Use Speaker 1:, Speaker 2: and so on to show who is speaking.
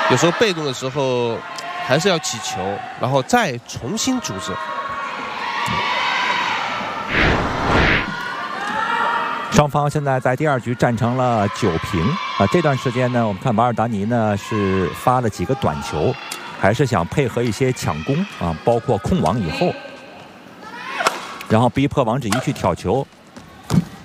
Speaker 1: 有时候被动的时候还是要起球，然后再重新组织。
Speaker 2: 双方现在在第2局战成了9平啊。这段时间呢，我们看马尔达尼呢是发了几个短球，还是想配合一些抢攻啊，包括控网以后，然后逼迫王芷怡去挑球。